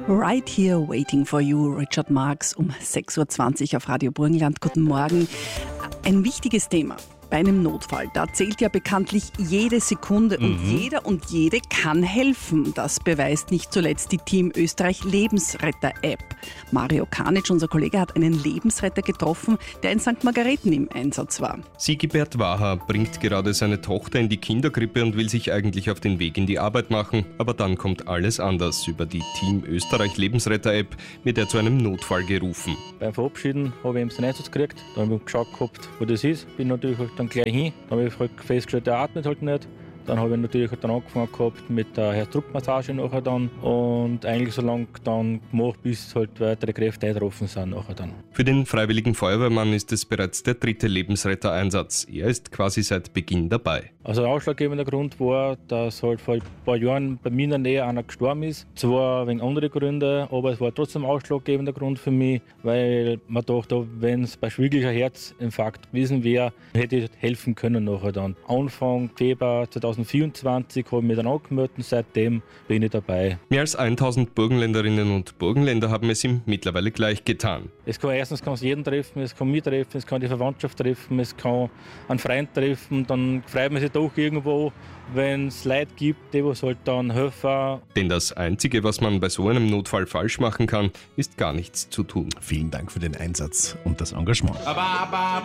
Right Here Waiting for You, Richard Marx um 6.20 Uhr auf Radio Burgenland. Guten Morgen. Ein wichtiges Thema. Bei einem Notfall, da zählt ja bekanntlich jede Sekunde und jeder und jede kann helfen. Das beweist nicht zuletzt die Team Österreich Lebensretter-App. Mario Kanic, unser Kollege, hat einen Lebensretter getroffen, der in St. Margareten im Einsatz war. Sigibert Waha bringt gerade seine Tochter in die Kinderkrippe und will sich eigentlich auf den Weg in die Arbeit machen. Aber dann kommt alles anders. Über die Team Österreich Lebensretter-App wird er zu einem Notfall gerufen. Beim Verabschieden habe ich ihm den Einsatz gekriegt. Da habe ich geschaut gehabt, wo das ist. Bin natürlich dann gleich hin. Dann habe ich festgestellt, er atmet halt nicht. Dann habe ich natürlich dann angefangen gehabt mit der Herzdruckmassage nachher dann und eigentlich so lange dann gemacht, bis halt weitere Kräfte eingetroffen sind nachher dann. Für den freiwilligen Feuerwehrmann ist es bereits der 3. Lebensretter-Einsatz. Er ist quasi seit Beginn dabei. Also der ausschlaggebende Grund war, dass halt vor ein paar Jahren bei mir in der Nähe einer gestorben ist. Zwar wegen anderer Gründe, aber es war trotzdem ein ausschlaggebender Grund für mich, weil man dachte, wenn es bei schwiegerlicher Herzinfarkt gewesen wäre, hätte ich helfen können nachher dann. Anfang Februar 2024 habe ich mich dann angemeldet und seitdem bin ich dabei. Mehr als 1000 Burgenländerinnen und Burgenländer haben es ihm mittlerweile gleich getan. Erstens kann es jeden treffen, es kann mich treffen, es kann die Verwandtschaft treffen, es kann einen Freund treffen. Dann freut man sich doch irgendwo, wenn es Leute gibt, die was halt dann helfen. Denn das Einzige, was man bei so einem Notfall falsch machen kann, ist gar nichts zu tun. Vielen Dank für den Einsatz und das Engagement.